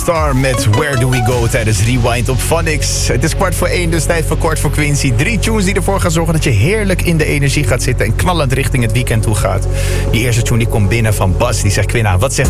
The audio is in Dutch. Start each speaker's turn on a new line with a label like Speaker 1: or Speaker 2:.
Speaker 1: Star met Where Do We Go tijdens Rewind op Phonics. Het is 1:15, dus tijd voor Kort voor Quincy. 3 tunes die ervoor gaan zorgen dat je heerlijk in de energie gaat zitten en knallend richting het weekend toe gaat. Die eerste tune die komt binnen van Bas. Die zegt: Quinna, wat zegt